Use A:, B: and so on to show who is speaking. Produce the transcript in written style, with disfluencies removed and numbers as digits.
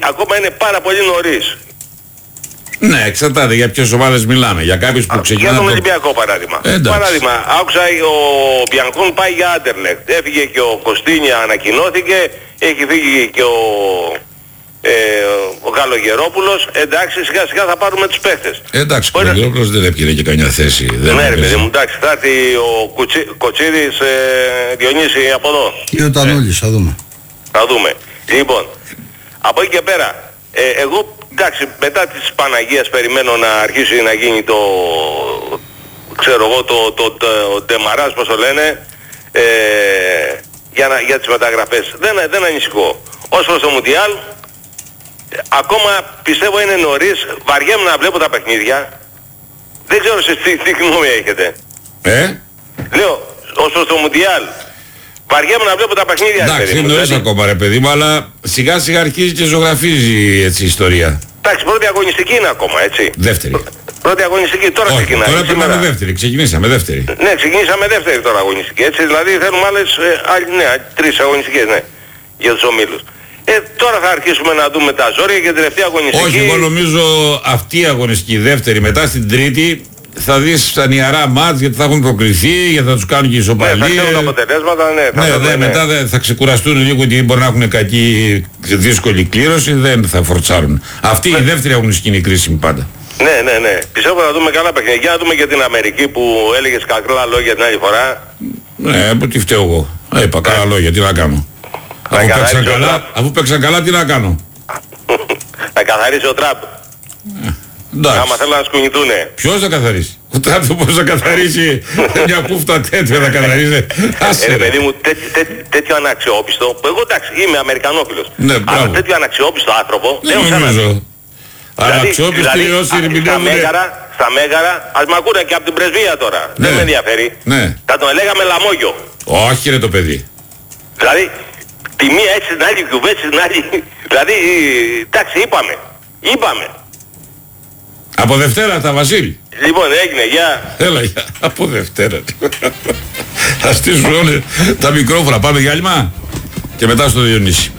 A: ακόμα είναι πάρα πολύ νωρίς.
B: Ναι, εξαρτάται για ποιες ομάδες μιλάμε. Για κάποιους που ξεκινάνε.
A: Για τον Ολυμπιακό παράδειγμα. Παράδειγμα, άκουσα ο Μπιανκόν πάει για Άντερλεκτ. Έφυγε και ο Κωστίνια, ανακοινώθηκε. Έχει φύγει και ο Καλογερόπουλος. Εντάξει, σιγά σιγά θα πάρουμε τους παίχτες.
B: Εντάξει, ο Καλογερόπουλος δεν έπαιρνε και καμιά θέση.
A: Ναι, ρε παιδί μου, εντάξει, θα έρθει ο Κοτσίρης, Διονύση από εδώ.
C: Ή ο Τανούλης, θα δούμε.
A: Θα δούμε. Λοιπόν, από εκεί και πέρα, εγώ εντάξει, μετά της Παναγίας περιμένω να αρχίσει να γίνει το, ξέρω εγώ, το ντεμαράζ, πώς το λένε, για τις μεταγραφές. Δεν ανησυχώ. Ως προς το Μουντιάλ, ακόμα πιστεύω είναι νωρίς, βαριέμαι να βλέπω τα παιχνίδια. Δεν ξέρω εσείς τι γνώμη έχετε. Λέω, ως προς το Μουντιάλ, βαριέμαι να βλέπω τα παιχνίδια.
B: Εντάξει, είναι νωρίς ακόμα ρε παιδί μου, αλλά σιγά σιγά αρχίζει και ζωγραφίζει έτσι η ιστορία.
A: Εντάξει, πρώτη αγωνιστική είναι ακόμα, έτσι.
B: Δεύτερη.
A: Πρώτη αγωνιστική, τώρα ξεκινάει.
B: Τώρα περνάμε δεύτερη, ξεκινήσαμε δεύτερη.
A: Ναι, ξεκινήσαμε δεύτερη τώρα αγωνιστική, έτσι, δηλαδή θέλουμε άλλες, τρεις αγωνιστικές, ναι, για τους ομίλους. Τώρα θα αρχίσουμε να δούμε τα ζόρια για την τελευταία αγωνιστική.
B: Όχι, εγώ νομίζω αυτή η αγωνιστική δεύτερη, μετά στην τρίτη, θα δεις τα νιαρά μάτς γιατί θα έχουν προκριθεί, γιατί θα τους κάνουν και ισοπαλίες.
A: Ναι, θα ξέρουν τα αποτελέσματα, ναι.
B: Μετά θα ξεκουραστούν λίγο γιατί μπορεί να έχουν κακή δύσκολη κλήρωση, δεν θα φορτσάρουν. Αυτή η δεύτερη αγωνιστική είναι η κρίσιμη πάντα.
A: Ναι. Πιστεύω θα δούμε καλά παιχνίδια. Για να δούμε και την Αμερική που έλεγες καλά λόγια την άλλη φορά.
B: Ναι, από τι φταίω εγώ. Είπα καλά λόγια, τι να κάνω. Αφού παίξαν καλά, τι να κάνω.
A: Θα καθαρίσει ο Τραμπ. Άμα θέλουν να σκουνηθούνε.
B: Ποιος θα καθαρίσει? Ο Τραμπ πώς θα καθαρίσει? Μια κούφτα τέτοια θα καθαρίσει.
A: Ρε παιδί μου, τέτοιο αναξιόπιστο, εγώ εντάξει είμαι Αμερικανόφιλος, αλλά τέτοιο αναξιόπιστο άνθρωπο
B: δεν νομίζω. Αναξιόπιστοι όσοι ερμηνεύουν
A: στα Μέγαρα, ας μ' ακούνε και από την πρεσβεία τώρα, δεν με ενδιαφέρει. Θα τον έλεγαμε λαμόγιο.
B: Όχι ρε το παιδί.
A: Δηλαδή, τη μία έτσι την άλλη κουβέτσι την άλλη, δηλαδή, εντάξει είπαμε.
B: Από Δευτέρα τα Βασίλη.
A: Λοιπόν, έγινε, γεια.
B: Έλα, γεια. Από Δευτέρα. Θα στήσουν όλα τα μικρόφωνα. Πάμε για άλμα και μετά στο Διονύση.